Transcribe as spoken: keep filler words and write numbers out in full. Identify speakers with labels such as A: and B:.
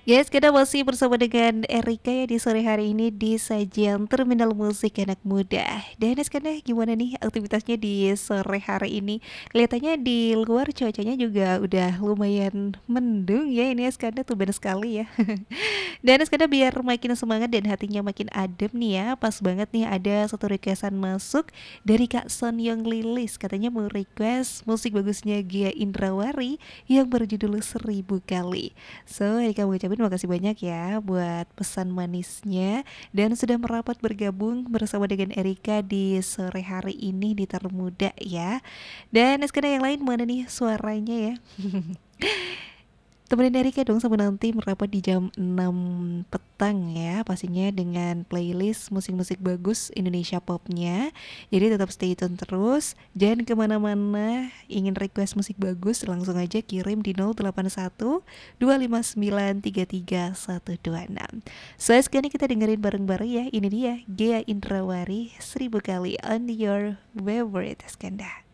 A: Yes, kita masih bersama dengan Erika ya di sore hari ini di sajian Terminal Musik Anak Muda. Dan sekarang gimana nih aktivitasnya di sore hari ini? Kelihatannya di luar cuacanya juga udah lumayan mendung ya ini sekarang tuh benar sekali ya. Dan sekarang biar makin semangat dan hatinya makin adem nih ya, pas banget nih ada satu requestan masuk dari Kak Son yang Lilis. Katanya mau request musik bagusnya Gia Indrawari yang berjudul Seribu Kali. So, Erika mau ucapin makasih banyak ya buat pesan manisnya dan sudah merapat bergabung bersama dengan Erika di sore hari ini di Termuda ya. Dan sekarang yang lain mana nih suaranya ya? Temenin Erika dong sampai nanti merapat di jam enam petang ya, pastinya dengan playlist musik-musik bagus Indonesia popnya. Jadi tetap stay tune terus, jangan kemana-mana. Ingin request musik bagus langsung aja kirim di nol delapan satu dua lima sembilan tiga tiga satu dua enam. So sekarang kita dengerin bareng-bareng ya. Ini dia Gea Indrawari Seribu Kali on your favorite Skanda.